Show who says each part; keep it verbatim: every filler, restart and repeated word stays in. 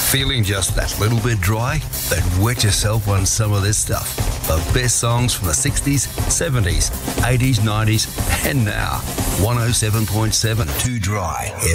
Speaker 1: Feeling just that little bit dry? Then wet yourself on some of this stuff. The best songs from the sixties, seventies, eighties, nineties, and now. one oh seven point seven Too Dry